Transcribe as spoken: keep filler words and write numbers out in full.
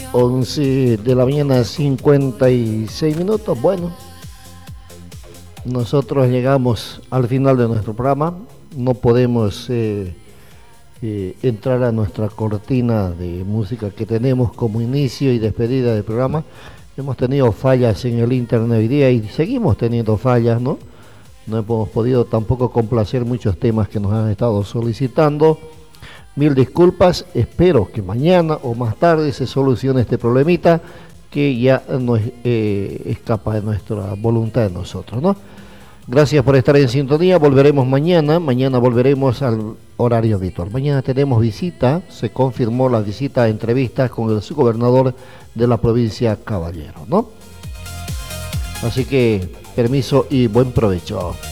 once de la mañana, cincuenta y seis minutos. Bueno, nosotros llegamos al final de nuestro programa. No podemos eh, eh, entrar a nuestra cortina de música que tenemos como inicio y despedida del programa. Hemos tenido fallas en el internet hoy día y seguimos teniendo fallas, ¿no? No hemos podido tampoco complacer muchos temas que nos han estado solicitando. Mil disculpas, espero que mañana o más tarde se solucione este problemita que ya no es, eh, escapa de nuestra voluntad de nosotros, ¿no? Gracias por estar en sintonía, volveremos mañana, mañana volveremos al horario habitual. Mañana tenemos visita, se confirmó la visita a entrevistas con el subgobernador de la provincia Caballero, ¿no? Así que permiso y buen provecho.